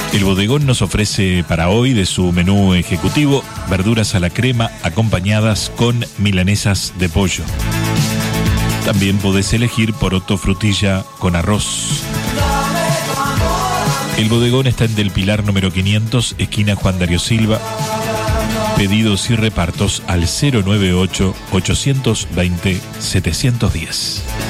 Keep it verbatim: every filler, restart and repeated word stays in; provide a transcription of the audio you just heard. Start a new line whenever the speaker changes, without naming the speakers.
El bodegón nos ofrece para hoy de su menú ejecutivo verduras a la crema acompañadas con milanesas de pollo. También podés elegir poroto frutilla con arroz. El bodegón está en Del Pilar número quinientos, esquina Juan Darío Silva. Pedidos y repartos al cero nueve ocho, ochocientos veinte, setecientos diez.